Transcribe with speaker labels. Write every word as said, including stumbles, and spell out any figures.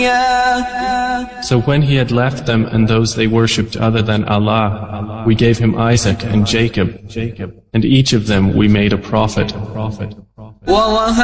Speaker 1: So when he had left them and those they worshipped other than Allah, we gave him Isaac and Jacob, and each of them we made a prophet.